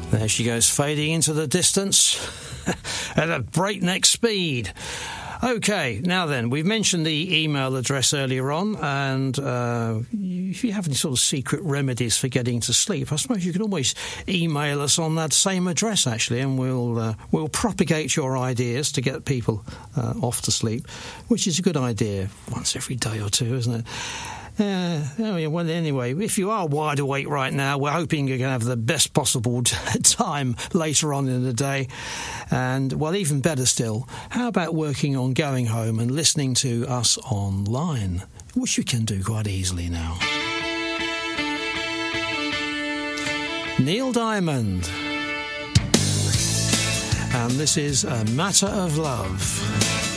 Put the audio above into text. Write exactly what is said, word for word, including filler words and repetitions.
There she goes, fading into the distance at a breakneck speed. OK, now then, we've mentioned the email address earlier on, and uh, if you have any sort of secret remedies for getting to sleep, I suppose you can always email us on that same address, actually, and we'll uh, we'll propagate your ideas to get people uh, off to sleep, which is a good idea once every day or two, isn't it? Uh, well, anyway, if you are wide awake right now, we're hoping you're going to have the best possible time later on in the day. And, well, even better still, how about working on going home and listening to us online, which you can do quite easily now. Neil Diamond. And this is A Matter of Love.